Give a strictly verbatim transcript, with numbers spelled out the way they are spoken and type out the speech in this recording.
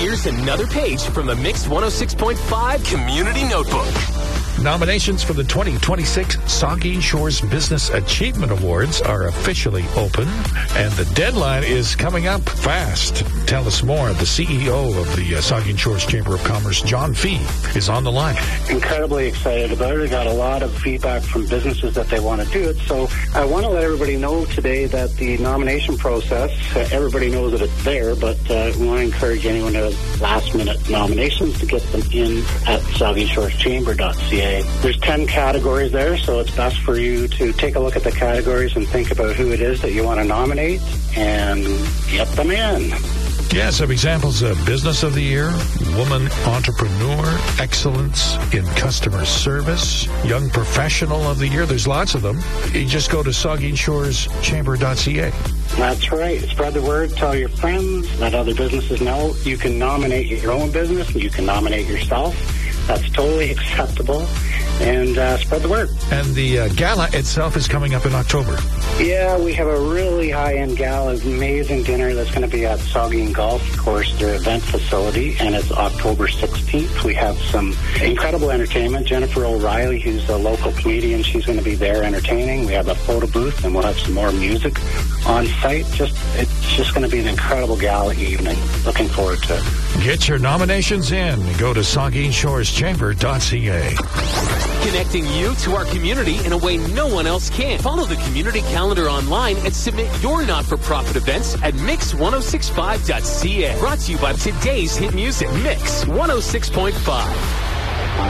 Here's another page from the Mix one oh six point five Community Notebook. Nominations for the twenty twenty-six Saugeen Shores Business Achievement Awards are officially open, and the deadline is coming up fast. Tell us more. The C E O of the uh, Saugeen Shores Chamber of Commerce, John Fee, is on the line. Incredibly excited about it. I got a lot of feedback from businesses that they want to do it, so I want to let everybody know today that the nomination process, uh, everybody knows that it's there, but uh, we want to encourage anyone who has last-minute nominations to get them in at saugeen shores chamber dot c a. There's ten categories there, so it's best for you to take a look at the categories and think about who it is that you want to nominate and get them in. Yeah, some examples of Business of the Year, Woman Entrepreneur, Excellence in Customer Service, Young Professional of the Year. There's lots of them. You just go to saugeen shores chamber dot c a. That's right. Spread the word. Tell your friends. Let other businesses know. You can nominate your own business. You can nominate yourself. That's totally acceptable. And uh, spread the word. And the uh, gala itself is coming up in October. Yeah, we have a really high-end gala, amazing dinner that's going to be at Saugeen Golf Course, their event facility, and it's October sixteenth. We have some incredible entertainment. Jennifer O'Reilly, who's a local comedian, she's going to be there entertaining. We have a photo booth, and we'll have some more music on site. Just It's just going to be an incredible gala evening. Looking forward to it. Get your nominations in. Go to saugeen shores chamber dot c a. Connecting you to our community in a way no one else can. Follow the community calendar online and submit your not-for-profit events at mix one oh six five dot c a. Brought to you by today's hit music, Mix one oh six point five.